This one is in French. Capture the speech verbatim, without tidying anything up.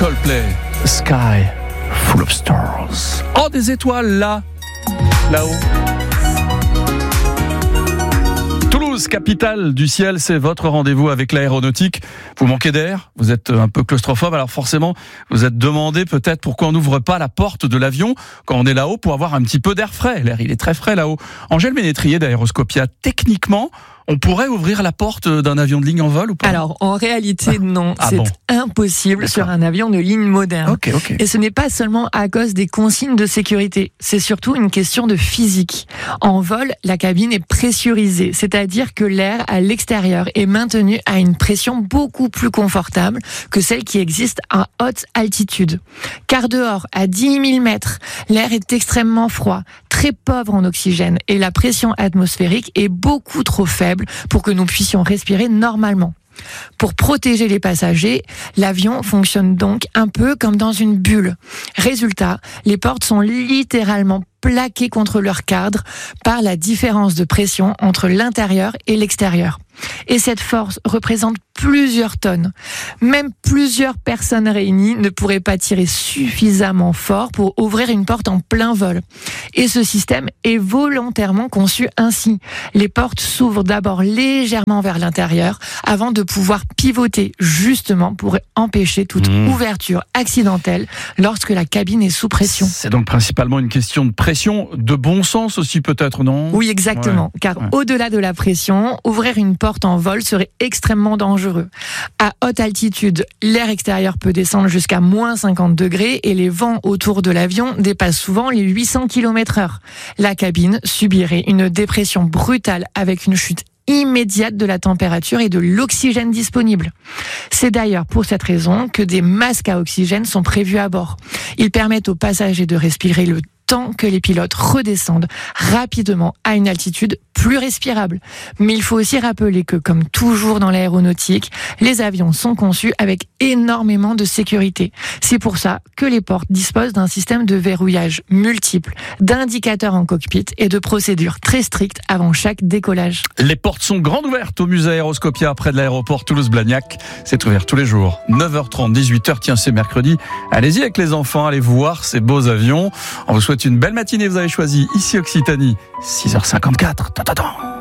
Coldplay, Sky Full of Stars. Oh, des étoiles là, là-haut. Toulouse, capitale du ciel, c'est votre rendez-vous avec l'aéronautique. Vous manquez d'air, vous êtes un peu claustrophobe, alors forcément, vous êtes demandé peut-être pourquoi on n'ouvre pas la porte de l'avion quand on est là-haut pour avoir un petit peu d'air frais. L'air, il est très frais là-haut. Angèle Ménétrier d'Aéroscopia, techniquement, on pourrait ouvrir la porte d'un avion de ligne en vol ou pas ? Alors, en réalité, non. Ah c'est bon. impossible D'accord. sur un avion de ligne moderne. Ok, ok. Et ce n'est pas seulement à cause des consignes de sécurité. C'est surtout une question de physique. En vol, la cabine est pressurisée, c'est-à-dire que l'air à l'extérieur est maintenu à une pression beaucoup plus confortable que celle qui existe à haute altitude. Car dehors, à dix mille mètres, l'air est extrêmement froid, très pauvre en oxygène et la pression atmosphérique est beaucoup trop faible pour que nous puissions respirer normalement. Pour protéger les passagers, l'avion fonctionne donc un peu comme dans une bulle. Résultat, les portes sont littéralement plaquées contre leur cadre par la différence de pression entre l'intérieur et l'extérieur. Et cette force représente plusieurs tonnes. Même plusieurs personnes réunies ne pourraient pas tirer suffisamment fort pour ouvrir une porte en plein vol. Et ce système est volontairement conçu ainsi. Les portes s'ouvrent d'abord légèrement vers l'intérieur avant de pouvoir pivoter justement pour empêcher toute mmh. ouverture accidentelle lorsque la cabine est sous pression. C'est donc principalement une question de pression, de bon sens aussi peut-être, non ? Oui, exactement. Ouais. Car ouais. au-delà de la pression, ouvrir une porte en vol serait extrêmement dangereux. À haute altitude, l'air extérieur peut descendre jusqu'à moins cinquante degrés et les vents autour de l'avion dépassent souvent les huit cents kilomètres heure. La cabine subirait une dépression brutale avec une chute immédiate de la température et de l'oxygène disponible. C'est d'ailleurs pour cette raison que des masques à oxygène sont prévus à bord. Ils permettent aux passagers de respirer le temps que les pilotes redescendent rapidement à une altitude plus respirable. Mais il faut aussi rappeler que, comme toujours dans l'aéronautique, les avions sont conçus avec énormément de sécurité. C'est pour ça que les portes disposent d'un système de verrouillage multiple, d'indicateurs en cockpit et de procédures très strictes avant chaque décollage. Les portes sont grandes ouvertes au musée Aéroscopia près de l'aéroport Toulouse-Blagnac. C'est ouvert tous les jours, neuf heures trente, dix-huit heures. Tiens, c'est mercredi. Allez-y avec les enfants, allez voir ces beaux avions. On vous souhaite une belle matinée. Vous avez choisi ici Occitanie, six heures cinquante-quatre. Ta-ta-ta.